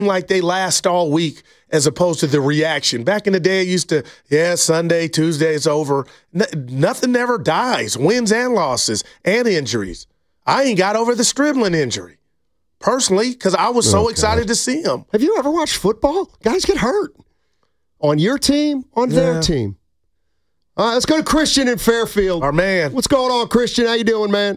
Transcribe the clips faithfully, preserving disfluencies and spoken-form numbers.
like they last all week as opposed to the reaction. Back in the day, it used to, yeah, Sunday, Tuesday, it's over. N- nothing ever dies, wins and losses and injuries. I ain't got over the Stribling injury, personally, because I was so oh, excited to see him. Have you ever watched football? Guys get hurt. On your team, on yeah. their team. All right, let's go to Christian in Fairfield. Our man. What's going on, Christian? How you doing, man?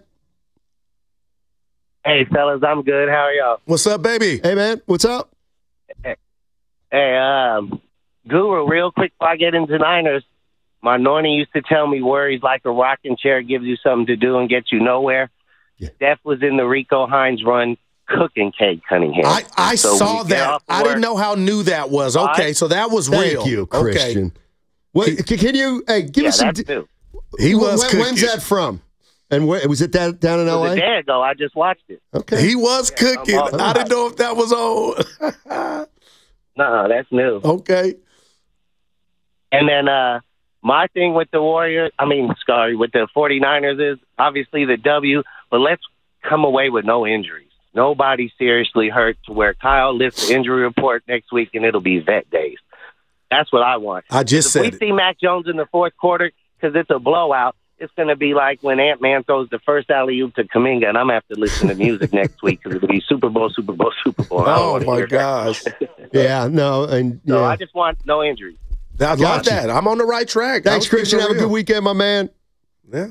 Hey, fellas, I'm good. How are y'all? What's up, baby? Hey, man. What's up? Hey, hey um, Guru, real quick before I get into Niners, my Nornie used to tell me worries like a rocking chair gives you something to do and gets you nowhere. Yeah. Steph was in the Rico Hines run cooking Cade Cunningham. I, I so saw that. I work, didn't know how new that was. Okay, so that was Thank real. Thank you, Christian. Okay. Wait, can you hey, give yeah, us some... That's new. He was when, When's that from? And where, was it that, down in L A? It was a day ago. I just watched it. Okay. He was yeah, cooking. I didn't know if that was old. No, that's new. Okay. And then uh, my thing with the Warriors, I mean, sorry, with the 49ers is obviously the W, but let's come away with no injuries. Nobody seriously hurt to where Kyle lifts the injury report next week and it'll be vet days. That's what I want. I just said if we it. see Mac Jones in the fourth quarter because it's a blowout, it's going to be like when Ant-Man throws the first alley-oop to Kuminga, and I'm going to have to listen to music next week because it'll be Super Bowl, Super Bowl, Super Bowl. Oh, my gosh. yeah, no. and yeah. So I just want no injuries. I love that. I'm on the right track. Thanks, Christian. Have a good weekend, my man. Yeah.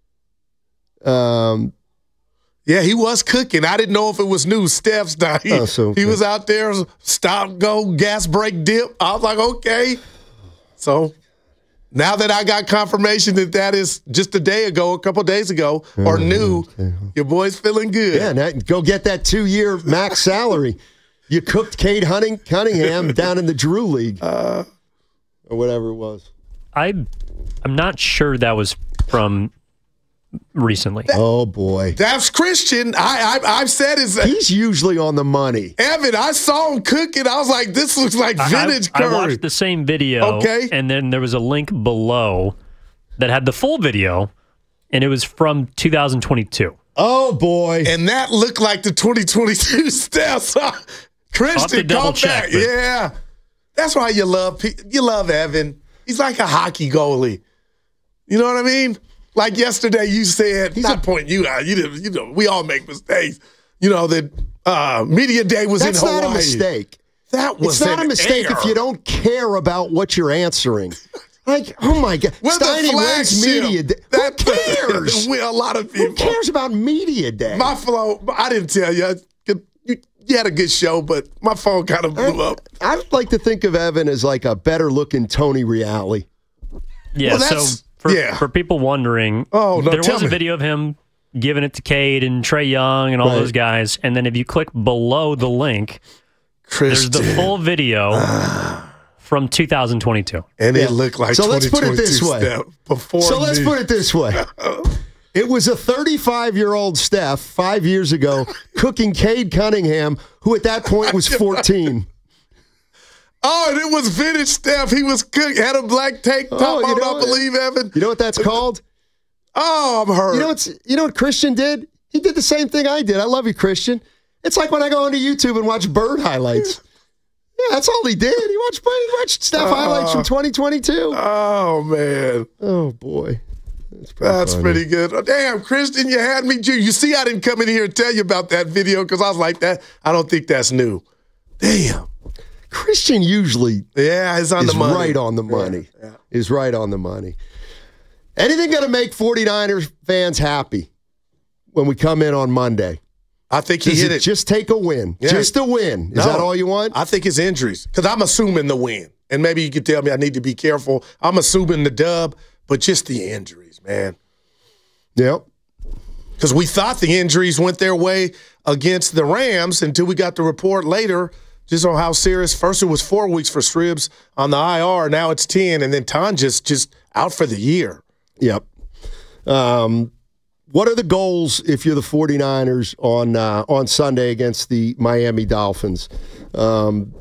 Um. Yeah, he was cooking. I didn't know if it was new. Steph's not. He, oh, so, he was out there, stop, go, gas, brake, dip. I was like, okay. So now that I got confirmation that that is just a day ago, a couple days ago, or mm-hmm. new, okay. Your boy's feeling good. Yeah, now, go get that two-year max salary. You cooked Cade Hunting, Cunningham down in the Drew League. Uh, or whatever it was. I, I'm not sure that was from recently. That, oh, boy. That's Christian. I, I, I've said is he's usually on the money. Evan, I saw him cooking. I was like, this looks like vintage I, curry. I watched the same video. Okay. And then there was a link below that had the full video, and it was from two thousand twenty-two. Oh, boy. And that looked like the twenty twenty-two steps. Christian, come back. Yeah. That's why you love you love Evan. He's like a hockey goalie. You know what I mean? Like yesterday, you said, he's not pointing you out. You didn't, you know, we all make mistakes. You know, that uh, media day was That's in Hawaii. That's not a mistake. That was It's not a mistake error. If you don't care about what you're answering. Like, oh my God. Where's Steiny, the where's media day? That, Who cares? We, a lot of people. Who cares about media day? My flow, I didn't tell you. You, you had a good show, but my phone kind of blew I, up. I'd like to think of Evan as like a better looking Tony Reale. Yeah, well, so for, yeah. for people wondering, oh, no, there tell was me. a video of him giving it to Cade and Trae Young and all Right. those guys. And then if you click below the link, Christian. there's the full video from two thousand twenty-two. And Yeah. it looked like So let's put it this way. Step before So let's me. put it this way. It was a thirty-five-year-old Steph five years ago cooking Cade Cunningham, who at that point was fourteen. Oh, and it was vintage Steph. He was cook, had a black tank top Oh, you on, know I what? believe, Evan. You know what that's called? Oh, I'm hurt. You know what's, you know what Christian did? He did the same thing I did. I love you, Christian. It's like when I go onto YouTube and watch Bird highlights. Yeah, that's all he did. He watched, he watched Steph Uh, highlights from twenty twenty-two. Oh, man. Oh, boy. That's pretty, That's funny. pretty good. Oh, damn, Christian, you had me. You see, I didn't come in here and tell you about that video because I was like, that. I don't think that's new. Damn. Christian usually Yeah, it's on is the money. right on the money. Yeah, yeah. Is right on the money. Anything going to make 49ers fans happy when we come in on Monday? I think he Does hit it it. just take a win? Yeah. Just a win? Is No. that all you want? I think it's injuries because I'm assuming the win. And maybe you could tell me I need to be careful. I'm assuming the dub, but just the injuries, man. Yep. Because we thought the injuries went their way against the Rams until we got the report later just on how serious. First it was four weeks for Stribs on the I R. Now it's ten. And then Tonja's just out for the year. Yep. Um, what are the goals if you're the 49ers on uh, on Sunday against the Miami Dolphins? Um,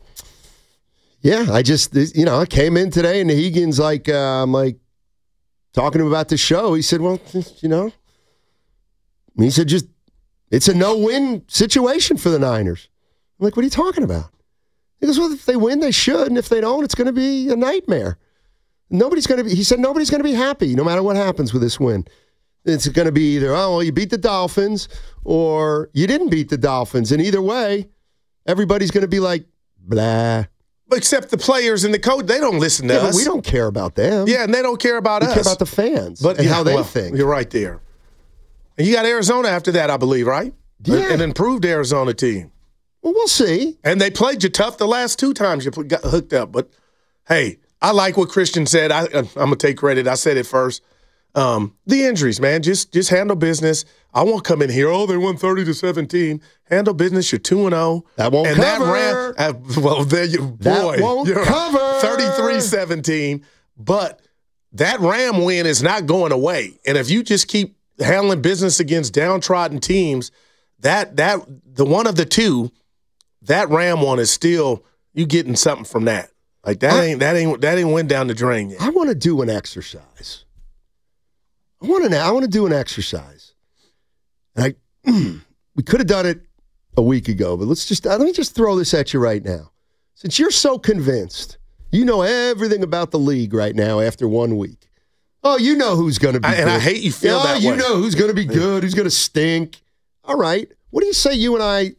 yeah, I just, you know, I came in today and Higgins like, uh, I'm like, talking to him about the show. He said, well, you know, he said, just, it's a no-win situation for the Niners. I'm like, what are you talking about? He goes, well, if they win, they should. And if they don't, it's going to be a nightmare. Nobody's going to be, he said, nobody's going to be happy no matter what happens with this win. It's going to be either, oh, well, you beat the Dolphins or you didn't beat the Dolphins. And either way, everybody's going to be like, blah. Except the players and the coach, they don't listen to yeah, us. But we don't care about them. Yeah, and they don't care about we us. We care about the fans but, and yeah, how they well, think. You're right there. And you got Arizona after that, I believe, right? Yeah. An improved Arizona team. Well, we'll see. And they played you tough the last two times you got hooked up. But, hey, I like what Christian said. I, I'm going to take credit. I said it first. Um, the injuries, man, just just handle business. I won't come in here, oh, they won thirty to seventeen. Handle business. You're two and oh. That won't and cover. That ran, uh, well, there you, boy. That won't you're cover. thirty-three seventeen. But that Ram win is not going away. And if you just keep handling business against downtrodden teams, that that the one of the two, that Ram one is still, you getting something from that. Like that I, ain't that ain't that ain't went down the drain yet. I want to do an exercise. I want to. I want to do an exercise. And I, we could have done it a week ago, but let's just let me just throw this at you right now. Since you're so convinced, you know everything about the league right now after one week. Oh, you know who's going to be. I, good. And I hate you feel oh, that you way. You know who's going to be good, who's going to stink. All right. What do you say? You and I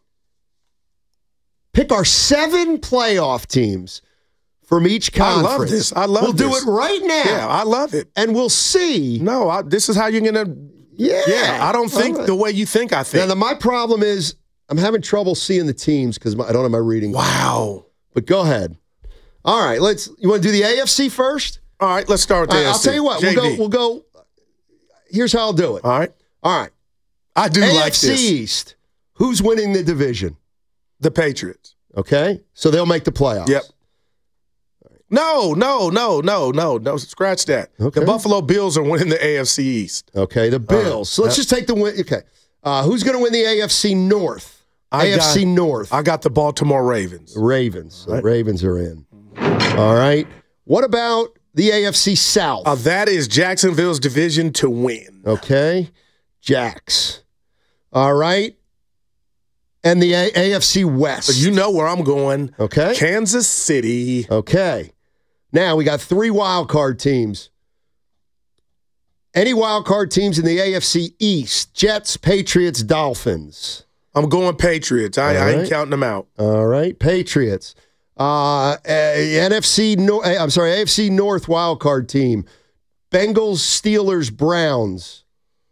pick our seven playoff teams from each conference. I love this. I love we'll this. We'll do it right now. Yeah, I love it. And we'll see. No, I, this is how you're going to. Yeah. Yeah, I don't think right. the way you think I think. Now, the, my problem is I'm having trouble seeing the teams because I don't have my reading. Wow. But go ahead. All right, let's. You want to do the A F C first? All right, let's start with the right, A F C. I'll tell you what. J D. We'll go. We'll go. Here's how I'll do it. All right. All right. I do A F C like this. East. Who's winning the division? The Patriots. Okay, so they'll make the playoffs. Yep. No, no, no, no, no, no. Scratch that. Okay. The Buffalo Bills are winning the A F C East. Okay, the Bills. Right. So let's yep. just take the win. Okay, uh, who's going to win the A F C North? I A F C got, North. I got the Baltimore Ravens. The Ravens. Right. The Ravens are in. All right. What about the A F C South? Uh, that is Jacksonville's division to win. Okay, Jacks. All right. And the A- AFC West. So you know where I'm going. Okay. Kansas City. Okay. Now we got three wild card teams. Any wild card teams in the A F C East? Jets, Patriots, Dolphins. I'm going Patriots. I, I ain't counting them out. All right, Patriots. Uh, N F C. No, I'm sorry, A F C North wild card team. Bengals, Steelers, Browns.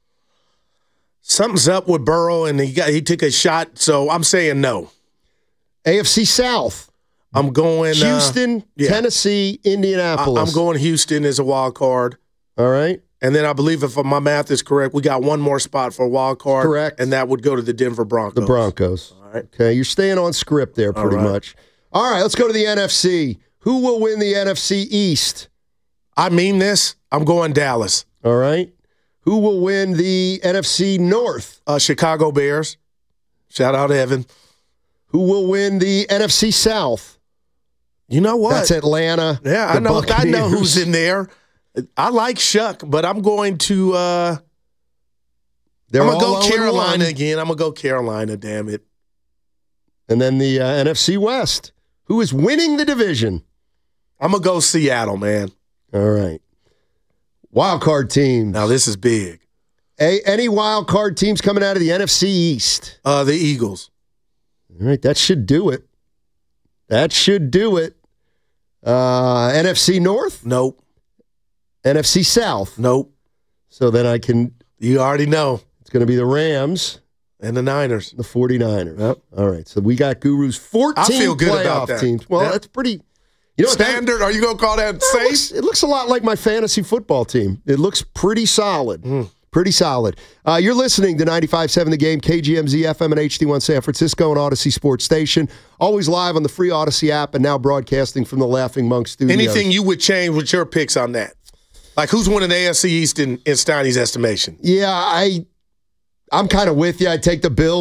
Something's up with Burrow, and he got he took a shot. So I'm saying no. A F C South. I'm going Houston, uh, yeah. Tennessee, Indianapolis. I, I'm going Houston as a wild card. All right. And then I believe if my math is correct, we got one more spot for a wild card. Correct. And that would go to the Denver Broncos. The Broncos. All right. Okay, you're staying on script there pretty All right. much. All right, let's go to the N F C. Who will win the N F C East? I mean this. I'm going Dallas. All right. Who will win the N F C North? Uh, Chicago Bears. Shout out Evan. Who will win the N F C South? You know what? That's Atlanta. Yeah, I know. I know who's in there. I like Shuck, but I'm going to. Uh, They're I'm gonna all go Carolina one. again. I'm gonna go Carolina. Damn it! And then the uh, N F C West. Who is winning the division? I'm gonna go Seattle, man. All right. Wild card teams. Now this is big. A, any wild card teams coming out of the N F C East? Uh, the Eagles. All right, that should do it. That should do it. Uh, N F C North? Nope. N F C South? Nope. So then I can... You already know. It's going to be the Rams. And the Niners. The 49ers. Yep. All right, so we got Guru's fourteen I feel good playoff about that. teams. Well, Yep. that's pretty... You know, Standard? That, Are you going to call that it safe? looks, it looks a lot like my fantasy football team. It looks pretty solid. Mm. Pretty solid. Uh, you're listening to ninety-five point seven The Game, K G M Z F M and H D one San Francisco and Odyssey Sports Station. Always live on the free Odyssey app and now broadcasting from the Laughing Monk Studios. Anything you would change with your picks on that? Like who's winning the A F C East in, in Steiny's estimation? Yeah, I, I'm kind of with you. I take the Bills.